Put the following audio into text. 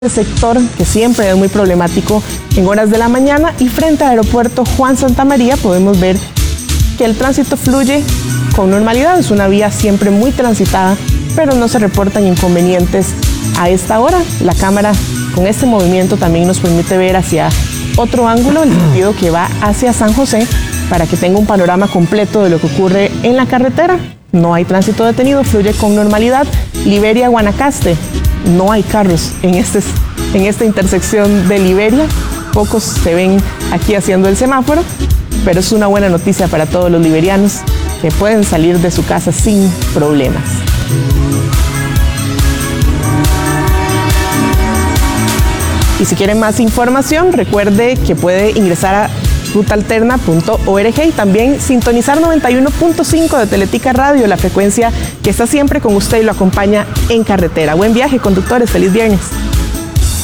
sector que siempre es muy problemático en horas de la mañana, y frente al aeropuerto Juan Santamaría podemos ver que el tránsito fluye con normalidad. Es una vía siempre muy transitada, pero no se reportan inconvenientes a esta hora. La cámara con este movimiento también nos permite ver hacia otro ángulo, el sentido que va hacia San José, para que tenga un panorama completo de lo que ocurre en la carretera. No hay tránsito detenido, fluye con normalidad. Liberia, Guanacaste, no hay carros en esta intersección de Liberia. Pocos se ven aquí haciendo el semáforo, pero es una buena noticia para todos los liberianos que pueden salir de su casa sin problemas. Y si quieren más información, recuerde que puede ingresar a rutaalterna.org y también sintonizar 91.5 de Teletica Radio, la frecuencia que está siempre con usted y lo acompaña en carretera. Buen viaje, conductores, feliz viernes.